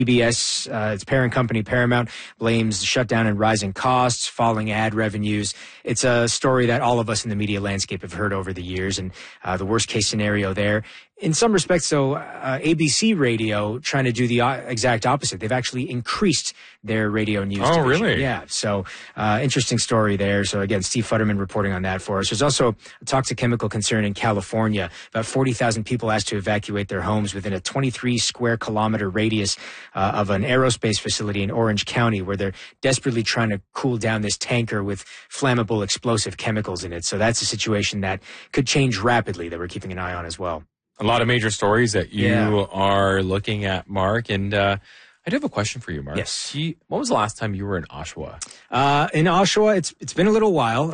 PBS, its parent company Paramount, blames the shutdown and rising costs, falling ad revenues. It's a story that all of us in the media landscape have heard over the years, and the worst case scenario there. In some respects, though, ABC Radio trying to do the exact opposite. They've actually increased their radio news division. Really? Yeah. So interesting story there. So again, Steve Futterman reporting on that for us. There's also a toxic chemical concern in California. About 40,000 people asked to evacuate their homes within a 23 square kilometer radius of an aerospace facility in Orange County, where they're desperately trying to cool down this tanker with flammable explosive chemicals in it. So that's a situation that could change rapidly that we're keeping an eye on as well. A lot of major stories that you are looking at, Mark. And I do have a question for you, Mark. Yes. When was the last time you were in Oshawa? In Oshawa, it's been a little while.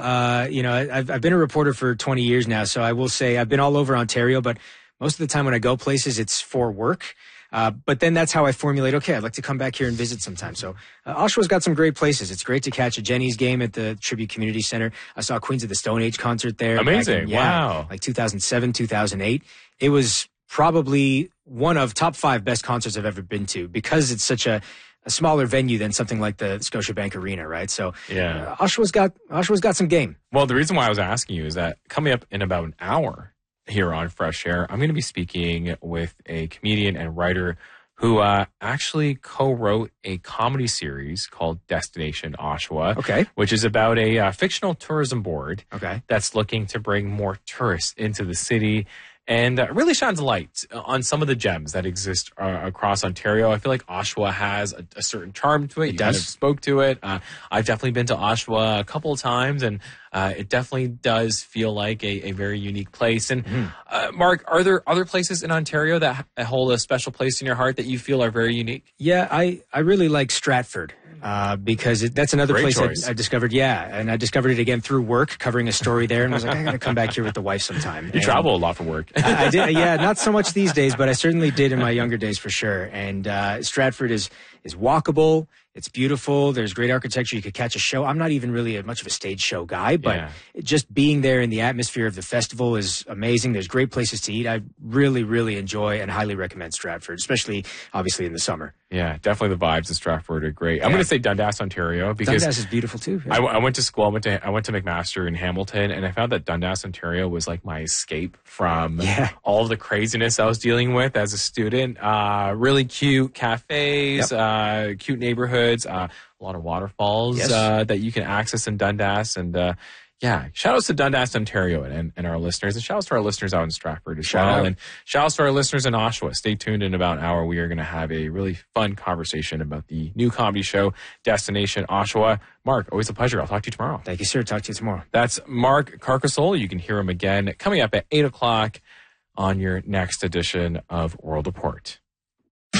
I've been a reporter for 20 years now, so I will say I've been all over Ontario, but most of the time when I go places, it's for work. But then that's how I formulate, okay, I'd like to come back here and visit sometime. So Oshawa's got some great places. It's great to catch a Jenny's game at the Tribute Community Center. I saw Queens of the Stone Age concert there. Amazing. Wow. Like 2007, 2008. It was probably one of top 5 best concerts I've ever been to because it's such a smaller venue than something like the Scotiabank Arena, right? So Oshawa's got some game. Well, the reason why I was asking you is that coming up in about an hour here on Fresh Air, I'm going to be speaking with a comedian and writer who actually co-wrote a comedy series called Destination Oshawa, which is about a fictional tourism board that's looking to bring more tourists into the city and really shines light on some of the gems that exist across Ontario. I feel like Oshawa has a certain charm to it. You kind of spoke to it. I've definitely been to Oshawa a couple of times, and it definitely does feel like a very unique place. And Mark, are there other places in Ontario that hold a special place in your heart that you feel are very unique? Yeah, I really like Stratford because that's another place I discovered. Yeah, and I discovered it again through work, covering a story there, and was like, I got to come back here with the wife sometime. You travel a lot for work. I did, not so much these days, but I certainly did in my younger days for sure. And Stratford is walkable. It's beautiful. There's great architecture. You could catch a show. I'm not even really much of a stage show guy, but just being there in the atmosphere of the festival is amazing. There's great places to eat. I really, really enjoy and highly recommend Stratford, especially obviously in the summer. Yeah, definitely the vibes in Stratford are great. I'm going to say Dundas, Ontario, because Dundas is beautiful too. Yeah. I went to school. I went to McMaster in Hamilton, and I found that Dundas, Ontario, was like my escape from all of the craziness I was dealing with as a student. Really cute cafes, cute neighborhoods, a lot of waterfalls that you can access in Dundas, and shout outs to Dundas, Ontario, and our listeners, and shout outs to our listeners out in Stratford as well, and shout outs to our listeners in Oshawa. Stay tuned. In about an hour, we are going to have a really fun conversation about the new comedy show, Destination Oshawa. Mark, always a pleasure. I'll talk to you tomorrow. Thank you, sir. Talk to you tomorrow. That's Mark Carcassole. You can hear him again coming up at 8 o'clock on your next edition of World Report.